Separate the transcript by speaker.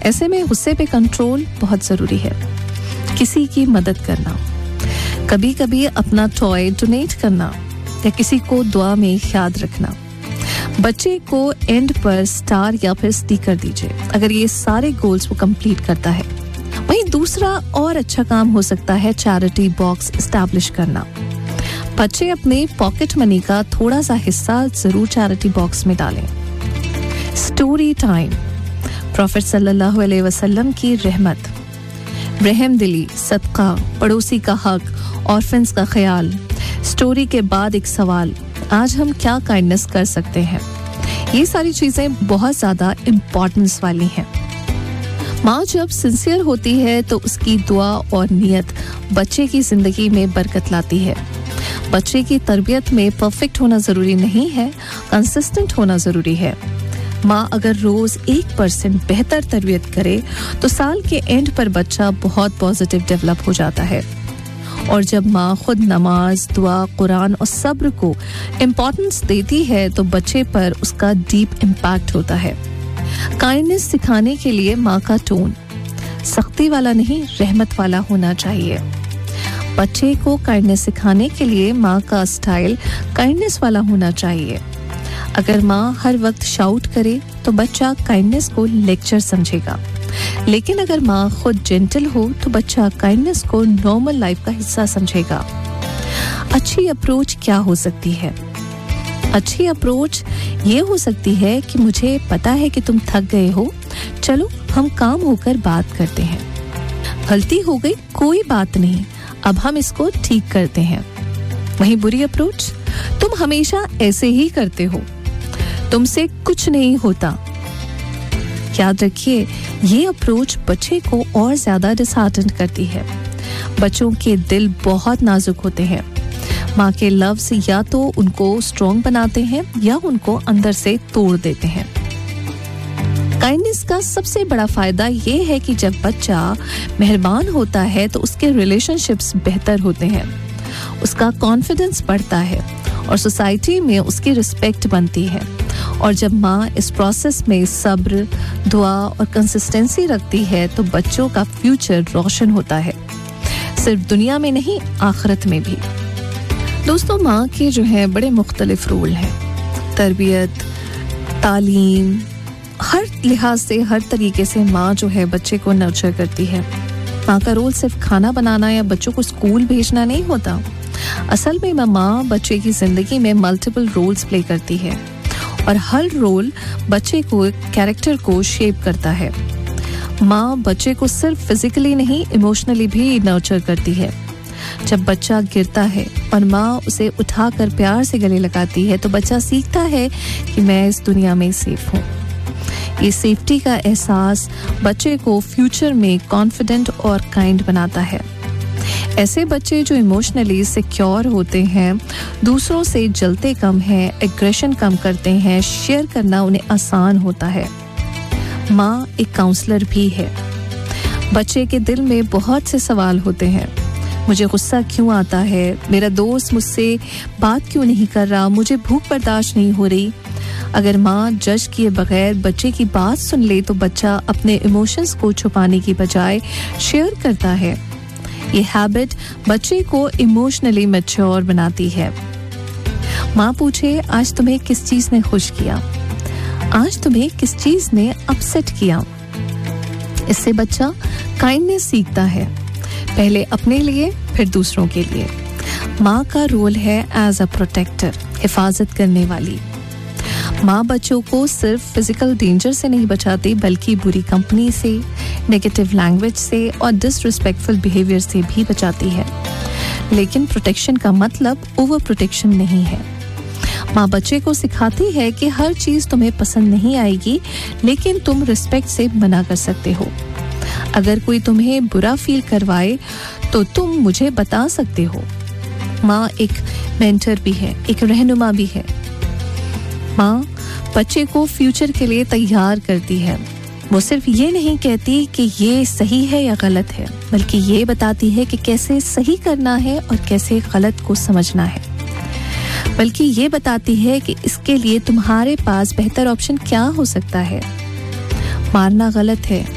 Speaker 1: ऐसे में गुस्से पे कंट्रोल बहुत ज़रूरी है। किसी की मदद करना, कभी कभी अपना टॉय डोनेट करना या किसी को दुआ में याद रखना। बच्चे को एंड पर स्टार या फिर स्टिकर दीजिए अगर ये सारे गोल्स वो कंप्लीट करता है। वहीं दूसरा और अच्छा काम हो सकता है चैरिटी बॉक्स एस्टैब्लिश करना। बच्चे अपने पॉकेट मनी का थोड़ा सा हिस्सा जरूर चैरिटी बॉक्स में डालें। स्टोरी टाइम, प्रॉफेट सल्लल्लाहु अलैहि वसल्लम की रहमत, रहमदिली, सदका, पड़ोसी का हक, ऑर्फन्स का ख्याल। स्टोरी के बाद एक सवाल, आज हम क्या काइंडनेस कर सकते हैं। ये सारी चीजें बहुत ज्यादा इम्पोर्टेंस वाली हैं। माँ जब सिंसियर होती है तो उसकी दुआ और नियत बच्चे की जिंदगी में बरकत लाती है। बच्चे की तरबियत में परफेक्ट होना जरूरी नहीं है, कंसिस्टेंट होना जरूरी है। माँ अगर रोज 1% बेहतर तरबियत करे तो साल के एंड पर बच्चा बहुत पॉजिटिव डेवलप हो जाता है। और जब माँ खुद नमाज, दुआ, कुरान और सब्र को इम्पोर्टेंस देती है तो बच्चे पर उसका डीप इम्पैक्ट होता है। काइंडनेस सिखाने के लिए माँ का टोन सख्ती वाला नहीं, रहमत वाला होना चाहिए। बच्चे को काइंडनेस सिखाने के लिए माँ का स्टाइल काइंडनेस वाला होना चाहिए। अगर माँ हर वक्त शाउट करे तो बच्चा काइंडनेस को लेक्चर समझेगा, लेकिन अगर माँ खुद जेंटल हो तो बच्चा काइंडनेस को नॉर्मल लाइफ का हिस्सा समझेगा। अच्छी अप्रोच क्या हो सकती है? अच्छी अप्रोच ये हो सकती है कि मुझे पता है कि तुम थक गए हो, चलो हम काम होकर बात करते हैं। गलती हो गई, कोई बात नहीं, अब हम इसको ठीक करते हैं। वहीं बुरी अप्रोच, तुम हमेशा ऐसे ही करते हो, तुमसे कुछ नहीं होता। याद रखिए, ये अप्रोच बच्चे को और ज्यादा डिसहार्टन करती है। बच्चों के दिल बहुत नाजुक होते हैं। माँ के लफ्ज या तो उनको स्ट्रॉन्ग बनाते हैं या उनको अंदर से तोड़ देते हैं। काइंडनेस का सबसे बड़ा फायदा ये है कि जब बच्चा मेहरबान होता है तो उसके रिलेशनशिप्स बेहतर होते हैं, उसका कॉन्फिडेंस बढ़ता है और सोसाइटी में उसकी रिस्पेक्ट बनती है। और जब माँ इस प्रोसेस में सब्र, दुआ और कंसिस्टेंसी रखती है तो बच्चों का फ्यूचर रोशन होता है, सिर्फ दुनिया में नहीं, आखिरत में भी। दोस्तों, माँ के जो है बड़े मुख्तलिफ रोल हैं। तरबियत, तालीम, हर लिहाज से, हर तरीके से माँ जो है बच्चे को नर्चर करती है। माँ का रोल सिर्फ खाना बनाना या बच्चों को स्कूल भेजना नहीं होता। असल में माँ बच्चे की जिंदगी में मल्टीपल रोल्स प्ले करती है और हर रोल बच्चे को, कैरेक्टर को शेप करता है। माँ बच्चे को सिर्फ फिजिकली नहीं, इमोशनली भी नर्चर करती है। जब बच्चा गिरता है और माँ उसे उठाकर प्यार से गले लगाती है तो बच्चा सीखता है कि मैं इस दुनिया में सेफ हूँ। ये सेफ्टी का एहसास बच्चे को फ्यूचर में कॉन्फिडेंट और काइंड बनाता है। ऐसे बच्चे जो इमोशनली सिक्योर होते हैं, दूसरों से जलते कम हैं, एग्रेशन कम करते हैं, शेयर करना उन्हें आसान होता है। माँ एक काउंसलर भी है। बच्चे के दिल में बहुत से सवाल होते हैं। मुझे गुस्सा क्यों आता है, मेरा दोस्त मुझसे बात क्यों नहीं कर रहा, मुझे भूख बर्दाश्त नहीं हो रही। अगर माँ जज किए बगैर बच्चे की बात सुन ले तो बच्चा अपने इमोशंस को छुपाने की बजाय शेयर करता है। ये हैबिट बच्चे को इमोशनली मैच्योर बनाती है। माँ पूछे, आज तुम्हें किस चीज ने खुश किया, आज तुम्हें किस चीज ने अपसेट किया। इससे बच्चा काइंडनेस सीखता है, पहले अपने लिए फिर दूसरों के लिए। माँ का रोल है एज अ प्रोटेक्टर, हिफाजत करने वाली। माँ बच्चों को सिर्फ फिजिकल डेंजर से नहीं बचाती बल्कि बुरी कंपनी से, नेगेटिव लैंग्वेज से और डिसरिस्पेक्टफुल बिहेवियर से भी बचाती है। लेकिन प्रोटेक्शन का मतलब ओवर प्रोटेक्शन नहीं है। माँ बच्चे को सिखाती है कि हर चीज तुम्हें पसंद नहीं आएगी, लेकिन तुम रिस्पेक्ट से मना कर सकते हो। अगर कोई तुम्हें बुरा फील करवाए तो तुम मुझे बता सकते हो। माँ एक मेंटर भी है, एक रहनुमा भी है। माँ बच्चे को फ्यूचर के लिए तैयार करती है। वो सिर्फ ये नहीं कहती कि ये सही है या गलत है, बल्कि ये बताती है कि कैसे सही करना है और कैसे गलत को समझना है। बल्कि ये बताती है कि इसके लिए तुम्हारे पास बेहतर ऑप्शन क्या हो सकता है। मारना गलत है,